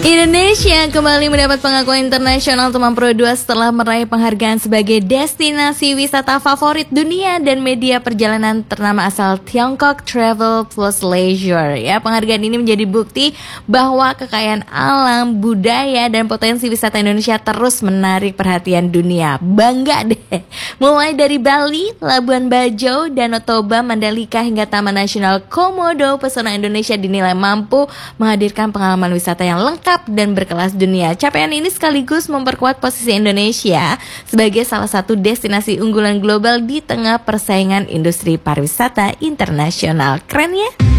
Indonesia kembali mendapat pengakuan internasional teman Pro 2 setelah meraih penghargaan sebagai destinasi wisata favorit dunia dan media perjalanan ternama asal Tiongkok Travel Plus Leisure. Ya, penghargaan ini menjadi bukti bahwa kekayaan alam, budaya, dan potensi wisata Indonesia terus menarik perhatian dunia. Bangga deh. Mulai dari Bali, Labuan Bajo, Danau Toba, Mandalika hingga Taman Nasional Komodo, pesona Indonesia dinilai mampu menghadirkan pengalaman wisata yang lengkap dan berkelas dunia. Capaian ini sekaligus memperkuat posisi Indonesia sebagai salah satu destinasi unggulan global di tengah persaingan industri pariwisata internasional. Keren ya?